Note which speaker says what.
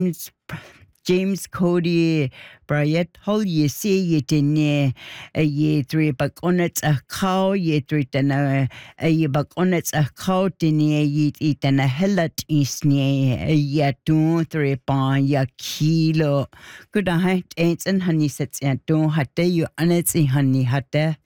Speaker 1: James Cody Bryant Hall ye see ye dine ye three back on it a cow ye three dana ye back on it a cow dine ye eat and a hellet is near ye 2 3 pound ya kilo good I ain't and honey sets and don't have you and it's in honey hatte